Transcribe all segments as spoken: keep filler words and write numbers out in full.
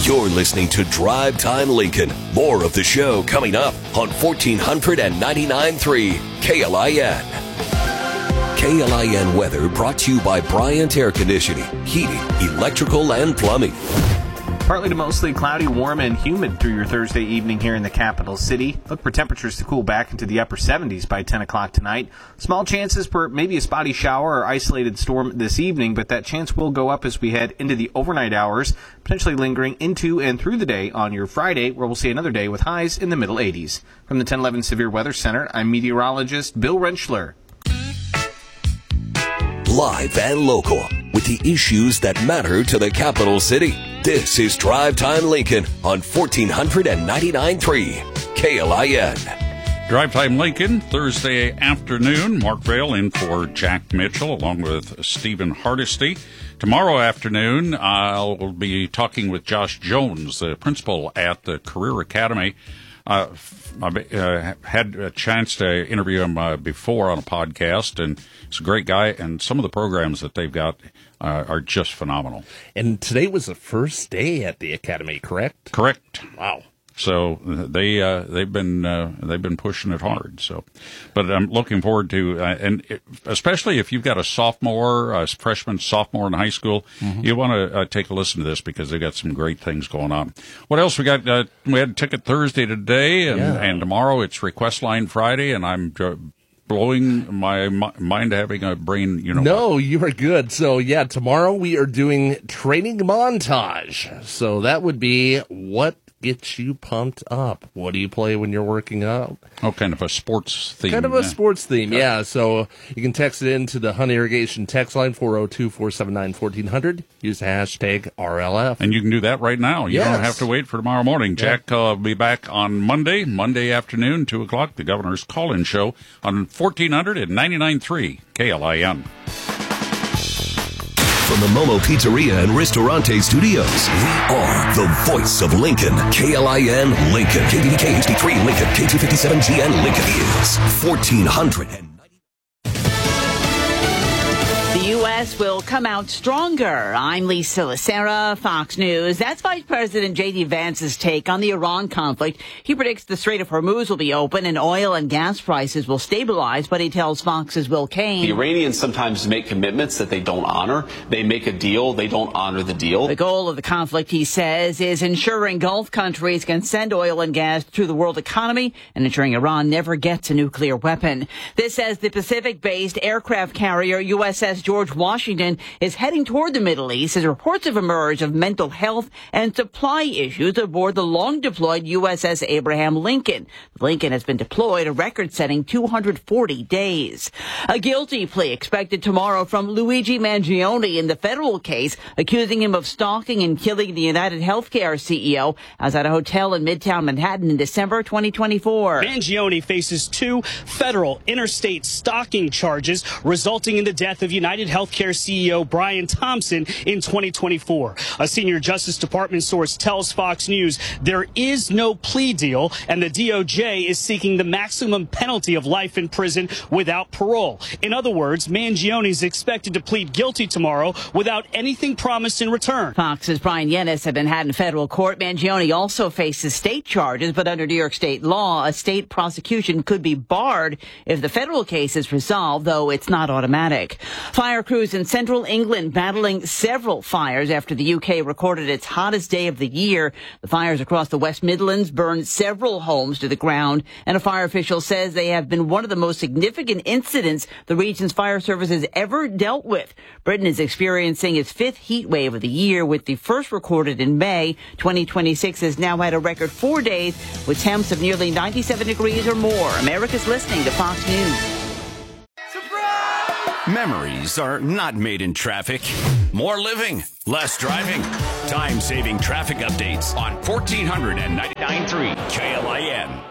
You're listening to Drive Time Lincoln. More of the show coming up on fourteen ninety-nine point three K L I N. K L I N weather brought to you by Bryant Air Conditioning, Heating, Electrical, and Plumbing. Partly to mostly cloudy, warm, and humid through your Thursday evening here in the capital city. Look for temperatures to cool back into the upper seventies by ten o'clock tonight. Small chances for maybe a spotty shower or isolated storm this evening, but that chance will go up as we head into the overnight hours, potentially lingering into and through the day on your Friday, where we'll see another day with highs in the middle eighties. From the ten eleven Severe Weather Center, I'm meteorologist Bill Rentschler. Live and local, with the issues that matter to the capital city. This is Drive Time Lincoln on fourteen ninety-nine point three K L I N. Drive Time Lincoln, Thursday afternoon. Mark Vail in for Jack Mitchell, along with Stephen Hardesty. Tomorrow afternoon, I'll be talking with Josh Jones, the principal at the Career Academy. Uh, I've uh, had a chance to interview him uh, before on a podcast, and he's a great guy, and some of the programs that they've got uh, are just phenomenal. And today was the first day at the Academy, correct? Correct. Wow. So they uh, they've been uh, they've been pushing it hard. So, but I'm looking forward to uh, and it, especially if you've got a sophomore, a freshman, sophomore in high school, mm-hmm. you want to uh, take a listen to this because they got some great things going on. What else we got? Uh, we had Ticket Thursday today, and, yeah. and tomorrow it's Request Line Friday, and I'm. Uh, blowing my mind having a brain, you know. No, you are good. So, yeah, tomorrow we are doing training montage. So that would be what gets you pumped up. What do you play when you're working out? Oh, kind of a sports theme. Kind of a yeah. sports theme, yeah. So you can text it into the Hunt Irrigation text line, four oh two, four seven nine, one four hundred. Use the hashtag R L F. And you can do that right now. You yes. don't have to wait for tomorrow morning. Yeah. Jack uh, will be back on Monday, Monday afternoon, two o'clock, the Governor's Call-In Show on fourteen ninety-nine point three K L I N. From the Momo Pizzeria and Ristorante Studios, we are the voice of Lincoln. K L I N Lincoln. K B B K H D three Lincoln. K two fifty-seven G N Lincoln is fourteen hundred. The U S will come out stronger. I'm Lisa Lacera, Fox News. That's Vice President J D. Vance's take on the Iran conflict. He predicts the Strait of Hormuz will be open and oil and gas prices will stabilize, but he tells Fox's Will Kane. The Iranians sometimes make commitments that they don't honor. They make a deal, they don't honor the deal. The goal of the conflict, he says, is ensuring Gulf countries can send oil and gas through the world economy and ensuring Iran never gets a nuclear weapon. This as the Pacific-based aircraft carrier U S S George Washington is heading toward the Middle East as reports have emerged of mental health and supply issues aboard the long-deployed U S S Abraham Lincoln. Lincoln has been deployed a record-setting two hundred forty days. A guilty plea expected tomorrow from Luigi Mangione in the federal case accusing him of stalking and killing the United Healthcare C E O outside a hotel in Midtown Manhattan in December twenty twenty-four. Mangione faces two federal interstate stalking charges resulting in the death of United Healthcare C E O Brian Thompson in twenty twenty-four. A senior Justice Department source tells Fox News there is no plea deal and the D O J is seeking the maximum penalty of life in prison without parole. In other words, Mangione is expected to plead guilty tomorrow without anything promised in return. Fox's Brian Yennis at Manhattan Federal Court. Mangione also faces state charges, but under New York state law, a state prosecution could be barred if the federal case is resolved, though it's not automatic. Fire crews in central England battling several fires after the U K recorded its hottest day of the year. The fires across the West Midlands burned several homes to the ground, and a fire official says they have been one of the most significant incidents the region's fire service has ever dealt with. Britain is experiencing its fifth heat wave of the year, with the first recorded in May. twenty twenty-six has now had a record four days with temps of nearly ninety-seven degrees or more. America's listening to Fox News. Memories are not made in traffic. More living, less driving. Time-saving traffic updates on fourteen ninety-nine point three K L I N.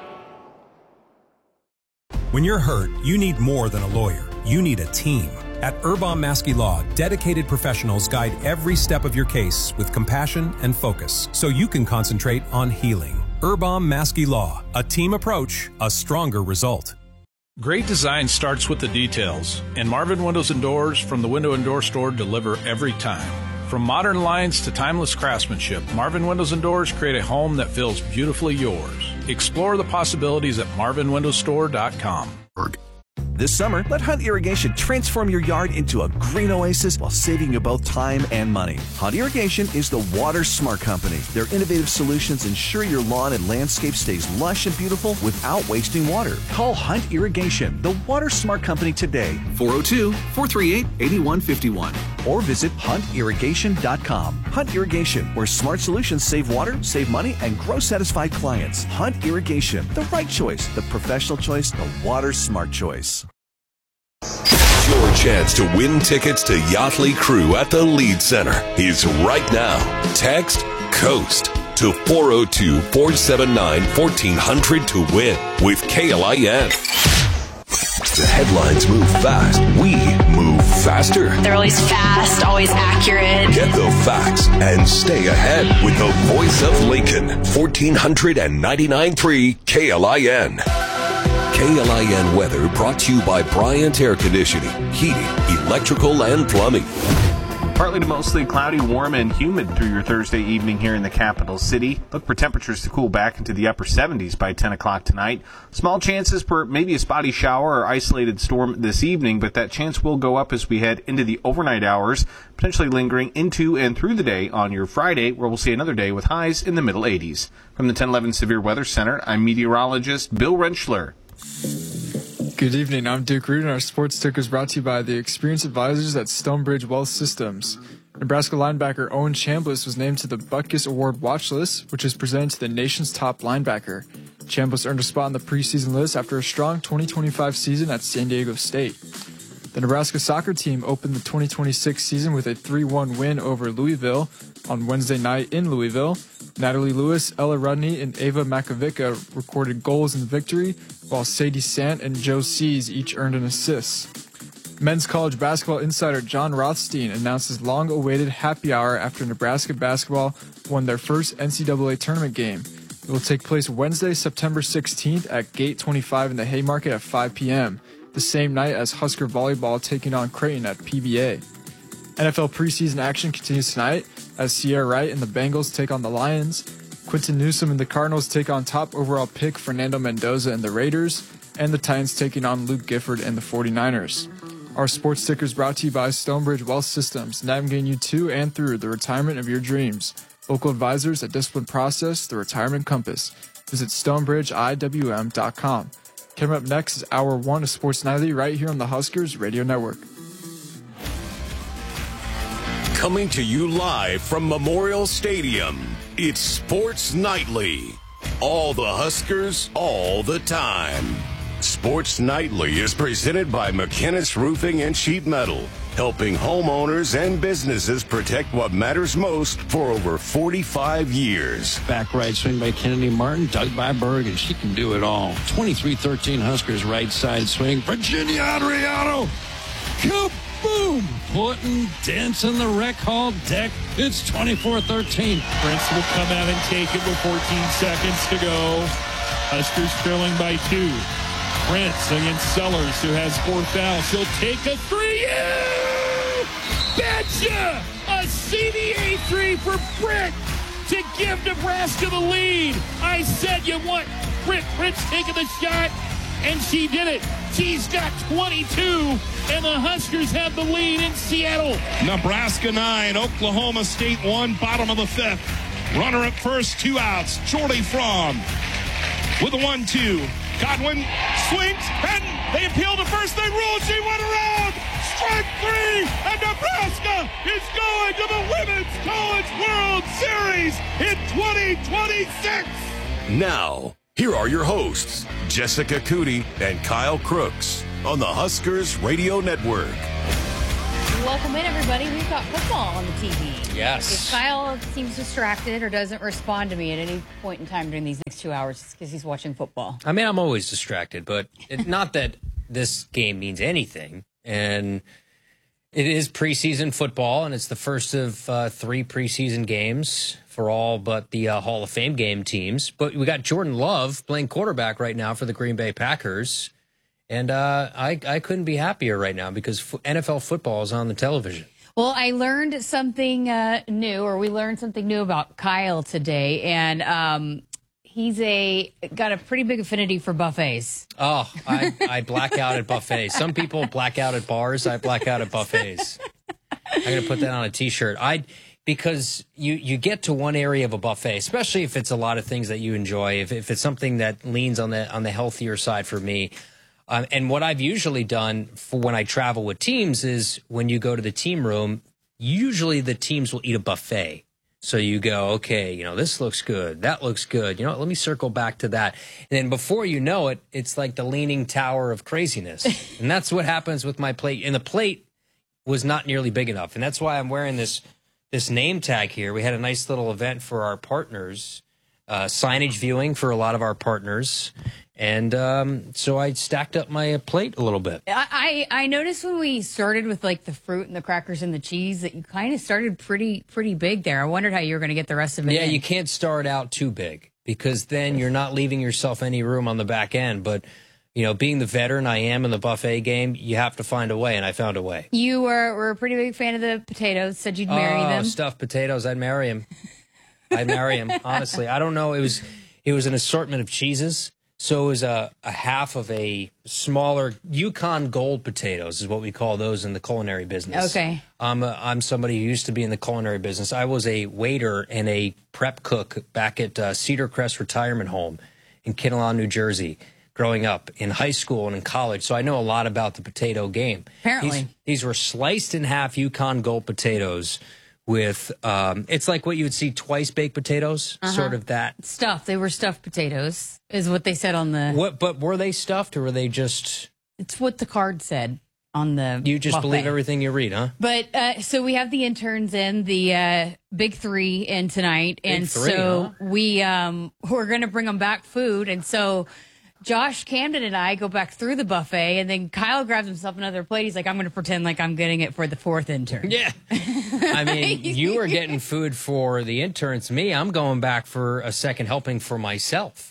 When you're hurt, you need more than a lawyer. You need a team. At Urbam Maskey Law, dedicated professionals guide every step of your case with compassion and focus so you can concentrate on healing. Urbam Maskey Law, a team approach, a stronger result. Great design starts with the details, and Marvin Windows and Doors from the Window and Door Store deliver every time. From modern lines to timeless craftsmanship, Marvin Windows and Doors create a home that feels beautifully yours. Explore the possibilities at marvin windows store dot com. This summer, let Hunt Irrigation transform your yard into a green oasis while saving you both time and money. Hunt Irrigation is the water smart company. Their innovative solutions ensure your lawn and landscape stays lush and beautiful without wasting water. Call Hunt Irrigation, the water smart company today. four oh two, four three eight, eight one five one. Or visit hunt irrigation dot com. Hunt Irrigation, where smart solutions save water, save money, and grow satisfied clients. Hunt Irrigation, the right choice, the professional choice, the water smart choice. Your chance to win tickets to Yachtley Crew at the Lead Center is right now. Text COAST to four oh two, four seven nine, one four hundred to win with K L I N. The headlines move fast. We move faster. They're always fast, always accurate. Get the facts and stay ahead with the voice of Lincoln. fourteen ninety-nine point three K L I N. K L I N weather brought to you by Bryant Air Conditioning, Heating, Electrical, and Plumbing. Partly to mostly cloudy, warm, and humid through your Thursday evening here in the capital city. Look for temperatures to cool back into the upper seventies by ten o'clock tonight. Small chances for maybe a spotty shower or isolated storm this evening, but that chance will go up as we head into the overnight hours, potentially lingering into and through the day on your Friday, where we'll see another day with highs in the middle eighties. From the ten eleven Severe Weather Center, I'm meteorologist Bill Rentschler. Good evening, I'm Duke Root, and our sports ticker is brought to you by the experienced advisors at Stonebridge Wealth Systems. Nebraska linebacker Owen Chambliss was named to the Butkus Award watch list, which is presented to the nation's top linebacker. Chambliss earned a spot on the preseason list after a strong twenty twenty-five season at San Diego State. The Nebraska soccer team opened the twenty twenty-six season with a three one win over Louisville on Wednesday night in Louisville. Natalie Lewis, Ella Rudney, and Ava Makovica recorded goals in the victory, while Sadie Sant and Joe Sees each earned an assist. Men's college basketball insider John Rothstein announced his long-awaited happy hour after Nebraska basketball won their first N C double A tournament game. It will take place Wednesday, September sixteenth at Gate twenty-five in the Haymarket at five p.m., the same night as Husker volleyball taking on Creighton at P B A. N F L preseason action continues tonight as Sierra Wright and the Bengals take on the Lions. Quinton Newsome and the Cardinals take on top overall pick Fernando Mendoza and the Raiders, and the Titans taking on Luke Gifford and the forty-niners. Our sports ticker is brought to you by Stonebridge Wealth Systems, navigating you to and through the retirement of your dreams. Local advisors at Discipline Process, the Retirement Compass. Visit stonebridge I W M dot com. Coming up next is Hour one of Sports Nightly right here on the Huskers Radio Network. Coming to you live from Memorial Stadium, it's Sports Nightly. All the Huskers, all the time. Sports Nightly is presented by McInnes Roofing and Sheet Metal, helping homeowners and businesses protect what matters most for over forty-five years. Back right swing by Kennedy Martin, dug by Berg, and she can do it all. twenty-three thirteen Huskers right side swing. Virginia Adriano. Kaboom! Putting dents in the rec hall deck. It's twenty-four thirteen. Prince will come out and take it with fourteen seconds to go. Huskers trailing by two. Prince against Sellers, who has four fouls. He'll take a three. Yeah! Betcha! A C D A three for Britt to give Nebraska the lead. I said you want Britt. Britt's taking the shot, and she did it. She's got twenty-two, and the Huskers have the lead in Seattle. Nebraska nine, Oklahoma State one, bottom of the fifth. Runner at first, two outs. Jordy Fromm with a one two. Godwin swings, and they appeal to first. They rule. She went around. Strike three, and Nebraska is going to the Women's College World Series in twenty twenty-six. Now, here are your hosts, Jessica Cootie and Kyle Crooks, on the Huskers Radio Network. Welcome in, everybody. We've got football on the T V. Yes. If Kyle seems distracted or doesn't respond to me at any point in time during these next two hours, it's because he's watching football. I mean, I'm always distracted, but it's not that this game means anything. And it is preseason football, and it's the first of uh, three preseason games for all but the uh, Hall of Fame game teams. But we got Jordan Love playing quarterback right now for the Green Bay Packers. And uh, I, I couldn't be happier right now because N F L football is on the television. Well, I learned something uh, new, or we learned something new about Kyle today, and um, he's a got a pretty big affinity for buffets. Oh, I, I black out at buffets. Some people black out at bars. I black out at buffets. I'm going to put that on a T-shirt. I because you, you get to one area of a buffet, especially if it's a lot of things that you enjoy. If if it's something that leans on the on the healthier side for me. Um, and what I've usually done for when I travel with teams is when you go to the team room, usually the teams will eat a buffet. So you go, okay, you know, this looks good. That looks good. You know what, let me circle back to that. And then before you know it, it's like the leaning tower of craziness. And that's what happens with my plate. And the plate was not nearly big enough. And that's why I'm wearing this, this name tag here. We had a nice little event for our partners, uh, signage viewing for a lot of our partners. And um, so I stacked up my uh, plate a little bit. I, I noticed when we started with like the fruit and the crackers and the cheese that you kind of started pretty pretty big there. I wondered how you were going to get the rest of it Yeah, in. you can't start out too big because then you're not leaving yourself any room on the back end. But, you know, being the veteran I am in the buffet game, you have to find a way, and I found a way. You were, were a pretty big fan of the potatoes, said you'd marry oh, them. Stuffed potatoes, I'd marry him. I'd marry him, honestly. I don't know. It was, it was an assortment of cheeses. So it was a, a half of a smaller Yukon Gold potatoes is what we call those in the culinary business. Okay. I'm, a, I'm somebody who used to be in the culinary business. I was a waiter and a prep cook back at uh, Cedar Crest Retirement Home in Kinnelon, New Jersey, growing up in high school and in college. So I know a lot about the potato game. Apparently. These, these were sliced in half Yukon Gold potatoes with, um, it's like what you would see twice baked potatoes, Uh-huh. sort of that. Stuffed. They were stuffed potatoes, is what they said on the... What? But were they stuffed or were they just... It's what the card said on the You just buffet. believe everything you read, huh? But uh, so we have the interns in, the uh, big three in tonight. Big and three, so huh? we, um, we're going to bring them back food. And so Josh Camden and I go back through the buffet, and then Kyle grabs himself another plate. He's like, I'm going to pretend like I'm getting it for the fourth intern. Yeah. I mean, you are getting food for the interns. Me, I'm going back for a second helping for myself.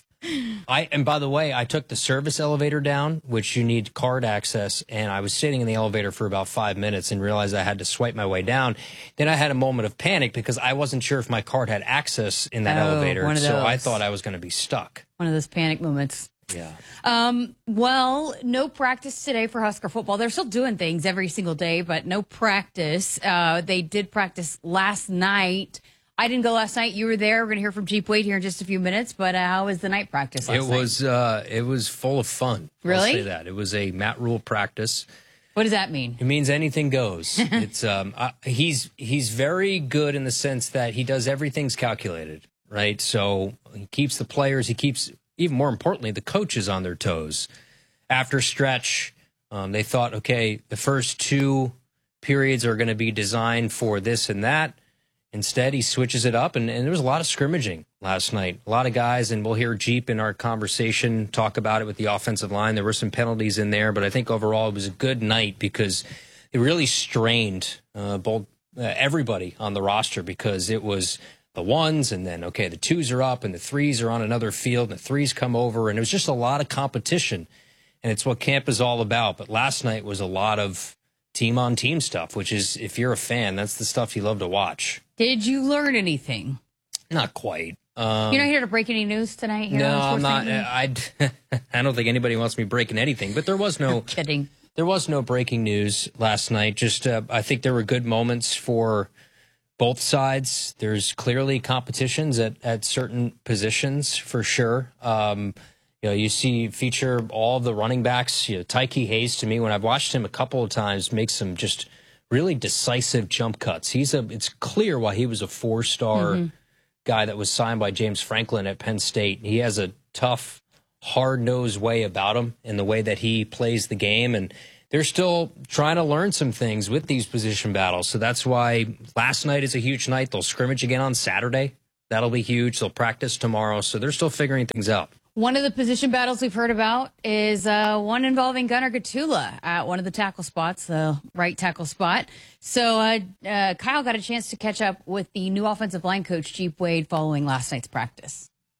I And by the way, I took the service elevator down, which you need card access, and I was sitting in the elevator for about five minutes and realized I had to swipe my way down. Then I had a moment of panic because I wasn't sure if my card had access in that Oh, elevator, one of so I those. thought I was going to be stuck. One of those panic moments. Yeah. Um, well, no practice today for Husker football. They're still doing things every single day, but no practice. Uh, they did practice last night. I didn't go last night. You were there. We're going to hear from Jeep Wade here in just a few minutes. But uh, how was the night practice last It night? was uh, it was full of fun. Really? I'll say that. It was a Matt Rule practice. What does that mean? It means anything goes. It's um, uh, he's he's very good in the sense that he does everything's calculated, right? So he keeps the players, he keeps even more importantly the coaches on their toes. After stretch, um, they thought, okay, the first two periods are going to be designed for this and that. Instead, he switches it up, and, and there was a lot of scrimmaging last night. A lot of guys, and we'll hear Jeep in our conversation talk about it with the offensive line. There were some penalties in there, but I think overall it was a good night because it really strained uh, both uh, everybody on the roster because it was the ones, and then, okay, the twos are up, and the threes are on another field, and the threes come over, and it was just a lot of competition, and it's what camp is all about. But last night was a lot of team-on-team stuff, which is, if you're a fan, that's the stuff you love to watch. Did you learn anything? Not quite. Um, You're not here to break any news tonight? Here no, on I'm Sports not. Nightly? I I don't think anybody wants me breaking anything, but there was no kidding. There was no breaking news last night. Just uh, I think there were good moments for both sides. There's clearly competitions at, at certain positions for sure. Um, you know, you see feature all of the running backs. You know, Tyke Hayes, to me, when I've watched him a couple of times, makes some just really decisive jump cuts. He's a. It's clear why he was a four-star Mm-hmm. guy that was signed by James Franklin at Penn State. He has a tough, hard-nosed way about him in the way that he plays the game, and they're still trying to learn some things with these position battles. So that's why last night is a huge night. They'll scrimmage again on Saturday. That'll be huge. They'll practice tomorrow. So they're still figuring things out. One of the position battles we've heard about is uh, one involving Gunnar Gatula at one of the tackle spots, the right tackle spot. So uh, uh, Kyle got a chance to catch up with the new offensive line coach, Jeep Wade, following last night's practice.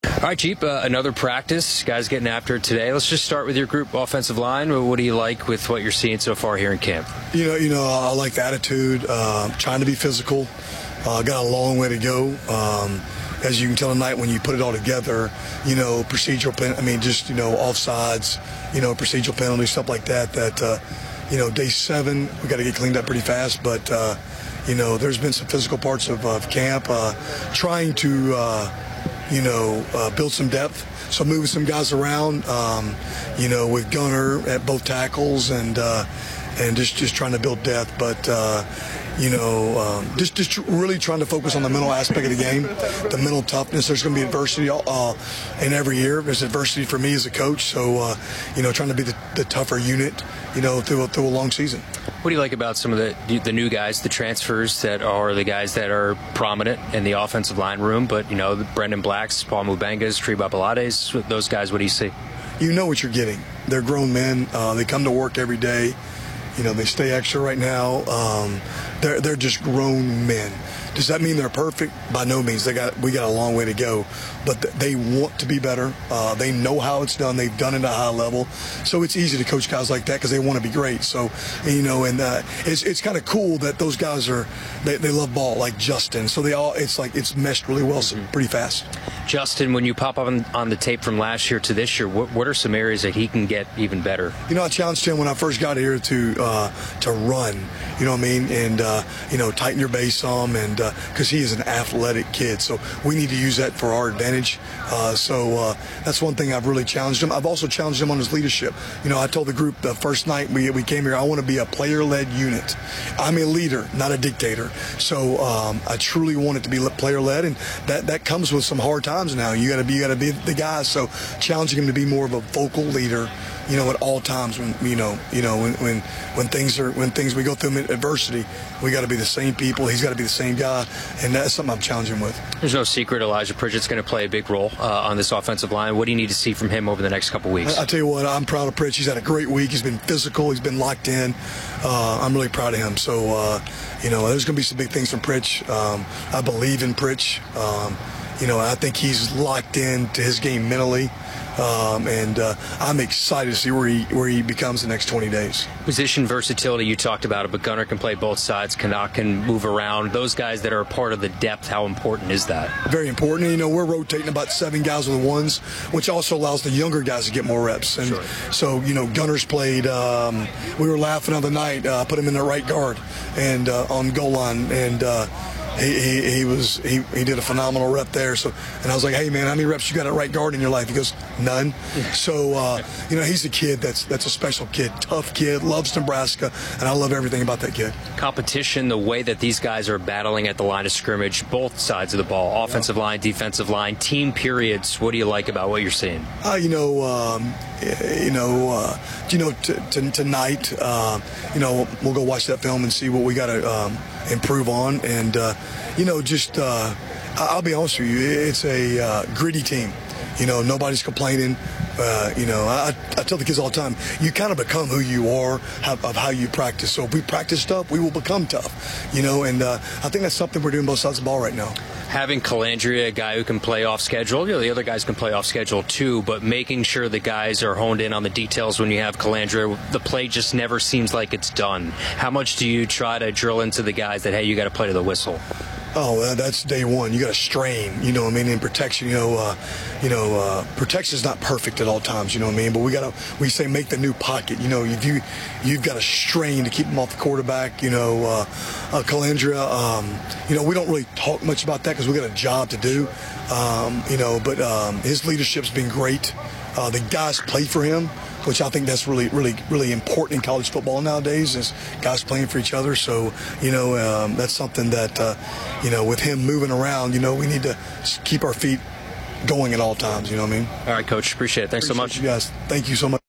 All right, Jeep, uh, another practice. Guys getting after it today. Let's just start with your group offensive line. What do you like with what you're seeing so far here in camp? You know, you know, I like the attitude, uh, trying to be physical. Uh, got a long way to go. Um, as you can tell tonight, when you put it all together, you know, procedural, pen- I mean, just, you know, offsides, you know, procedural penalties, stuff like that, that, uh, you know, day seven, we got to get cleaned up pretty fast. But, uh, you know, there's been some physical parts of, of camp, uh, trying to, uh, you know, uh, build some depth. So moving some guys around, um, you know, with Gunner at both tackles and uh, and just, just trying to build depth. But, uh, you know, um, just just really trying to focus on the mental aspect of the game, the mental toughness. There's going to be adversity uh, in every year. There's adversity for me as a coach. So, uh, you know, trying to be the, the tougher unit, you know, through, through a long season. What do you like about some of the the new guys, the transfers that are the guys that are prominent in the offensive line room? But, you know, the Brendan Blacks, Paul Mubengas, Treba Balades, those guys, what do you see? You know what you're getting. They're grown men. Uh, they come to work every day. You know, they stay extra right now. Um, they're they're just grown men. Does that mean they're perfect? By no means. They got we got a long way to go, but th- they want to be better. Uh, they know how it's done. They've done it at a high level, so it's easy to coach guys like that because they want to be great. So, you know, and uh, it's it's kind of cool that those guys are they, they love ball like Justin. So they all it's like it's meshed really well, so pretty fast. Justin, when you pop up on, on the tape from last year to this year, what, what are some areas that he can get even better? You know, I challenged him when I first got here to uh, to run. You know what I mean, and uh, you know, tighten your base some, and because uh, he is an athletic kid, so we need to use that for our advantage. Uh, so uh, that's one thing I've really challenged him. I've also challenged him on his leadership. You know, I told the group the first night we we came here, I want to be a player-led unit. I'm a leader, not a dictator. So um, I truly want it to be player-led, and that that comes with some hard times now. You got to be you got to be the guy. So challenging him to be more of a vocal leader, you know, at all times when you know, you know, when when, when things are when things we go through adversity, we got to be the same people. He's got to be the same guy, and that's something I'm challenging him with. There's no secret Elijah Pritchett's going to play a big role uh, on this offensive line. What do you need to see from him over the next couple weeks? I, I tell you what, I'm proud of Pritch. He's had a great week. He's been physical. He's been locked in. Uh, I'm really proud of him. So, uh, you know, there's going to be some big things from Pritch. Um, I believe in Pritch. Um, you know, I think he's locked in to his game mentally. Um, and uh, I'm excited to see where he where he becomes the next twenty days. Position versatility, you talked about it, but Gunner can play both sides. Canuck can move around. Those guys that are a part of the depth, how important is that? Very important. And, you know, we're rotating about seven guys with the ones, which also allows the younger guys to get more reps. And sure. So, you know, Gunner's played. Um, we were laughing the other night. Uh, put him in the right guard and uh, on goal line, and. Uh, He, he, he was he, he did a phenomenal rep there. So, and I was like, hey man, how many reps you got at right guard in your life? He goes, none. So, uh, you know, he's a kid that's that's a special kid, tough kid, loves Nebraska, and I love everything about that kid. Competition, the way that these guys are battling at the line of scrimmage, both sides of the ball, offensive yeah. line, defensive line, team periods. What do you like about what you're seeing? Uh, you know, um, you know, uh, you know, t- t- tonight, uh, you know, we'll go watch that film and see what we got to um, improve on, and. Uh, You know, just uh, I'll be honest with you, it's a uh, gritty team. You know, nobody's complaining. Uh, you know, I, I tell the kids all the time, you kind of become who you are how, of how you practice. So if we practice tough, we will become tough. You know, and uh, I think that's something we're doing both sides of the ball right now. Having Calandria, a guy who can play off schedule, you know, the other guys can play off schedule too, but making sure the guys are honed in on the details when you have Calandria, the play just never seems like it's done. How much do you try to drill into the guys that, hey, you got to play to the whistle? Oh, uh, that's day one. You got to strain, you know what I mean, in protection, you know, uh, you know, uh, protection is not perfect at all times, you know what I mean, but we got to, we say make the new pocket, you know, if you, you've got to strain to keep them off the quarterback, you know, uh, uh, Calandria, um, you know, we don't really talk much about that because we got a job to do, um, you know, but um, his leadership's been great. Uh, the guys play for him, which I think that's really, really, really important in college football nowadays is guys playing for each other. So, you know, um, that's something that, uh, you know, with him moving around, you know, we need to keep our feet going at all times. You know what I mean? All right, Coach. Appreciate it. Thanks appreciate so much. You guys. Thank you so much.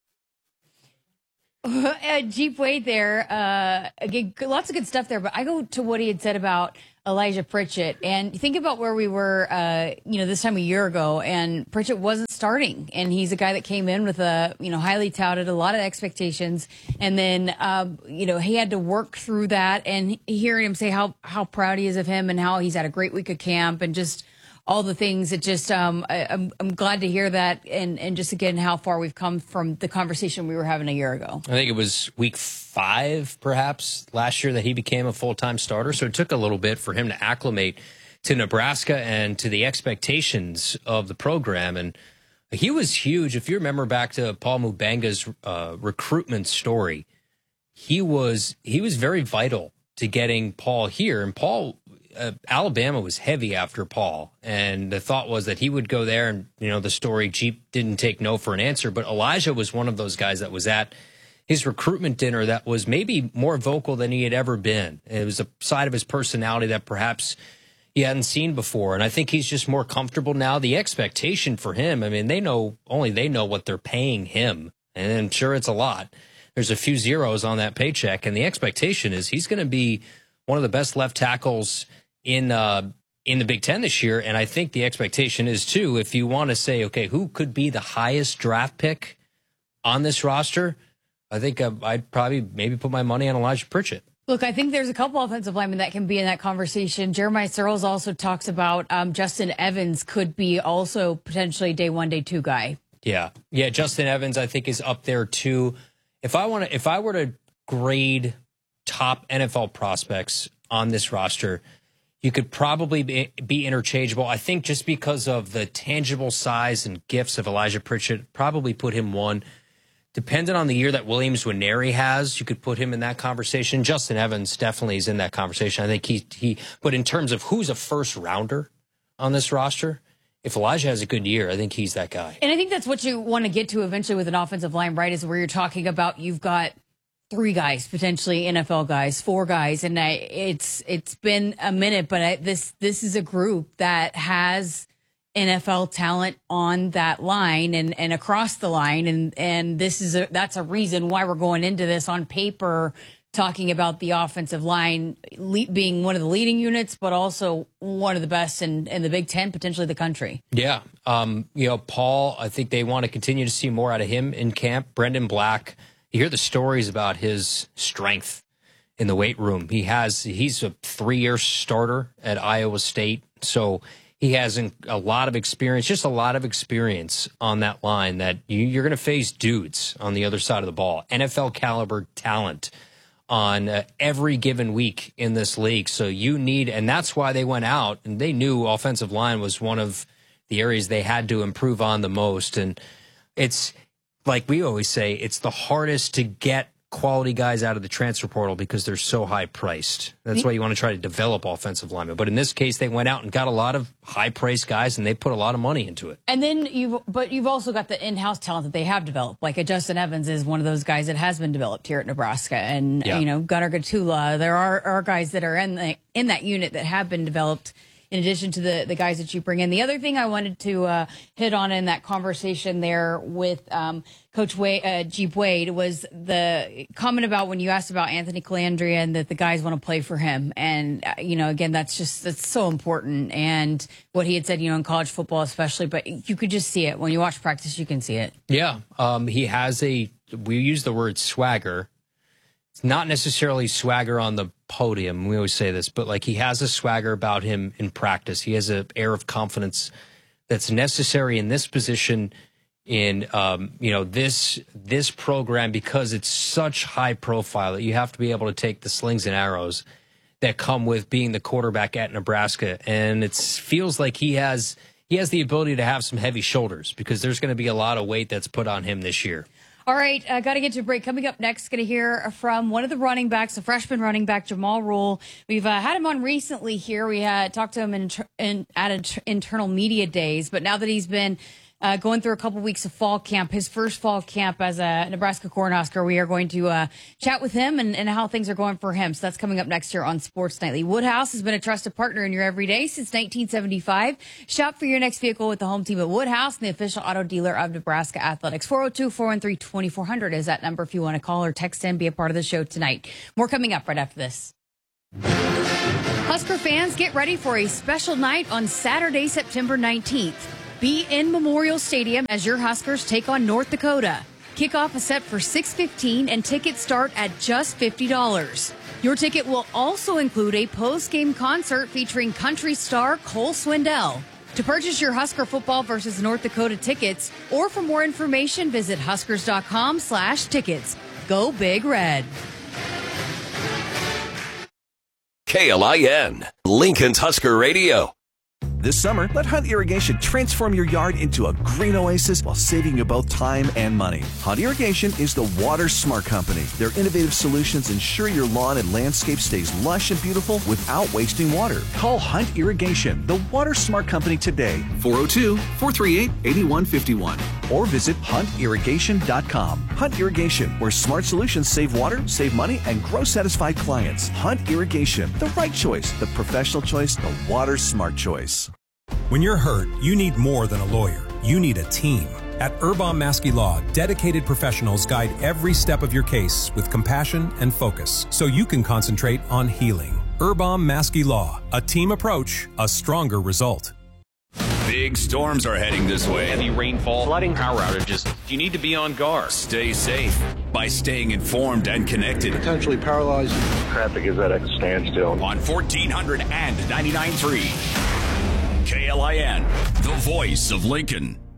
Uh, Jeep Wade there. Uh, again, lots of good stuff there, but I go to what he had said about Elijah Pritchett, and think about where we were, uh, you know, this time a year ago, and Pritchett wasn't starting, and he's a guy that came in with a, you know, highly touted, a lot of expectations, and then, um, you know, he had to work through that, and hearing him say how how proud he is of him and how he's had a great week of camp and just all the things. It just, um, I, I'm, I'm glad to hear that. And, and just again, how far we've come from the conversation we were having a year ago. I think it was week five, perhaps, last year that he became a full-time starter. So it took a little bit for him to acclimate to Nebraska and to the expectations of the program. And he was huge. If you remember back to Paul Mubanga's uh, recruitment story, he was he was very vital to getting Paul here. And Paul, uh, Alabama was heavy after Paul. And the thought was that he would go there and, you know, the story, Jeep didn't take no for an answer. But Elijah was one of those guys that was at his recruitment dinner that was maybe more vocal than he had ever been. It was a side of his personality that perhaps he hadn't seen before. And I think he's just more comfortable now. The expectation for him, I mean, they know, only they know what they're paying him. And I'm sure it's a lot. There's a few zeros on that paycheck. And the expectation is he's going to be one of the best left tackles in, uh, in the Big Ten this year. And I think the expectation is, too, if you want to say, okay, who could be the highest draft pick on this roster? I think uh, I'd probably maybe put my money on Elijah Pritchett. Look, I think there's a couple offensive linemen that can be in that conversation. Jeremiah Searles also talks about um, Justin Evans could be also potentially day one, day two guy. Yeah. Yeah, Justin Evans, I think, is up there, too. If I want to, if I were to grade top N F L prospects on this roster, you could probably be, be interchangeable. I think just because of the tangible size and gifts of Elijah Pritchett, probably put him one. Depending on the year that Williams Nwaneri has, you could put him in that conversation. Justin Evans definitely is in that conversation. I think he, he, but in terms of who's a first rounder on this roster, if Elijah has a good year, I think he's that guy. And I think that's what you want to get to eventually with an offensive line, right? Is where you're talking about you've got three guys, potentially N F L guys, four guys. And I, it's, it's been a minute, but I, this, this is a group that has N F L talent on that line and, and across the line. And, and this is a, that's a reason why we're going into this on paper, talking about the offensive line le- being one of the leading units, but also one of the best in, in the Big Ten, potentially the country. Yeah. Um, you know, Paul, I think they want to continue to see more out of him in camp. Brendan Black, you hear the stories about his strength in the weight room. He has, he's a three-year starter at Iowa State. So he has a lot of experience, just a lot of experience on that line that you, you're going to face dudes on the other side of the ball. N F L caliber talent on uh, every given week in this league. So you need, and that's why they went out and they knew offensive line was one of the areas they had to improve on the most. And it's like we always say, it's the hardest to get quality guys out of the transfer portal because they're so high priced. That's why you want to try to develop offensive linemen. But in this case, they went out and got a lot of high priced guys and they put a lot of money into it. And then you've, but you've also got the in-house talent that they have developed. Like a Justin Evans is one of those guys that has been developed here at Nebraska. And, yeah. you know, Gunnar Gatula, there are, are guys that are in the, in that unit that have been developed in addition to the, the guys that you bring in. The other thing I wanted to uh, hit on in that conversation there with um, Coach Wade, uh, Jeep Wade was the comment about when you asked about Anthony Calandria and that the guys want to play for him. And, uh, you know, again, that's just, that's so important. And what he had said, you know, in college football especially, but you could just see it. When you watch practice, you can see it. Yeah. Um, he has a, we use the word swagger. It's not necessarily swagger on the podium. We always say this, but like he has a swagger about him in practice. He has an air of confidence that's necessary in this position in, um, you know, this, this program, because it's such high profile that you have to be able to take the slings and arrows that come with being the quarterback at Nebraska. And it feels like he has, he has the ability to have some heavy shoulders because there's going to be a lot of weight that's put on him this year. All right, uh, got to get to a break. Coming up next, going to hear from one of the running backs, the freshman running back, Jamal Rule. We've uh, had him on recently here. We had talked to him in, in, at inter- internal media days, but now that he's been uh, going through a couple weeks of fall camp, his first fall camp as a Nebraska Cornhusker, we are going to uh, chat with him and, and how things are going for him. So that's coming up next year on Sports Nightly. Woodhouse has been a trusted partner in your everyday since nineteen seventy-five. Shop for your next vehicle with the home team at Woodhouse, the official auto dealer of Nebraska Athletics. four oh two, four one three, two four zero zero is that number if you want to call or text in, be a part of the show tonight. More coming up right after this. Husker fans, get ready for a special night on Saturday, September nineteenth. Be in Memorial Stadium as your Huskers take on North Dakota. Kickoff is set for six fifteen and tickets start at just fifty dollars. Your ticket will also include a post-game concert featuring country star Cole Swindell. To purchase your Husker football versus North Dakota tickets, or for more information, visit huskers.com slash tickets. Go Big Red. K L I N, Lincoln's Husker Radio. This summer, let Hunt Irrigation transform your yard into a green oasis while saving you both time and money. Hunt Irrigation is the water smart company. Their innovative solutions ensure your lawn and landscape stays lush and beautiful without wasting water. Call Hunt Irrigation, the water smart company today, four oh two, four three eight, eight one five one, or visit hunt irrigation dot com. Hunt Irrigation, where smart solutions save water, save money, and grow satisfied clients. Hunt Irrigation, the right choice, the professional choice, the water smart choice. When you're hurt, you need more than a lawyer. You need a team. At Urban Maskey Law, dedicated professionals guide every step of your case with compassion and focus so you can concentrate on healing. Urban Maskey Law, a team approach, a stronger result. Big storms are heading this way. Heavy rainfall, flooding, power outages. You need to be on guard. Stay safe by staying informed and connected. Potentially paralyzed. Traffic is at a standstill. On fourteen ninety-nine point three. K L I N, the voice of Lincoln.